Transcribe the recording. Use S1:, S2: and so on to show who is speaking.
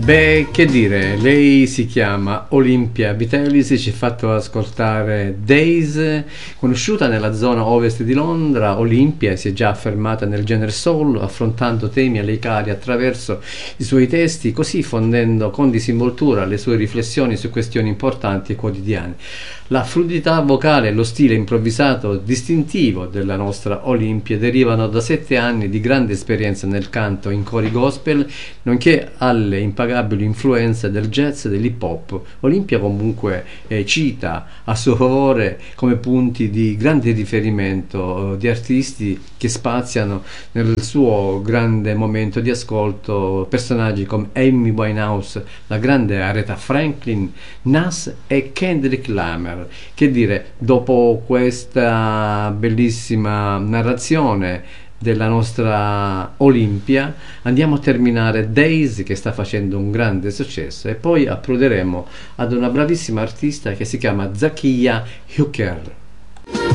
S1: Beh, che dire, lei si chiama Olympia Vitalis, ci ha fatto ascoltare Days, conosciuta nella zona ovest di Londra. Olympia si è già affermata nel genere soul, affrontando temi a lei cari attraverso i suoi testi, così fondendo con disinvoltura le sue riflessioni su questioni importanti e quotidiane. La fluidità vocale e lo stile improvvisato distintivo della nostra Olympia derivano da 7 anni di grande esperienza nel canto in cori gospel, nonché alle impagabili influenze del jazz e dell'hip hop. Olympia comunque cita a suo favore come punti di grande riferimento di artisti che spaziano nel suo grande momento di ascolto personaggi come Amy Winehouse, la grande Aretha Franklin, Nas e Kendrick Lamar. Che dire, dopo questa bellissima narrazione della nostra Olympia, andiamo a terminare Days, che sta facendo un grande successo, e poi approderemo ad una bravissima artista che si chiama Zakiya Hooker.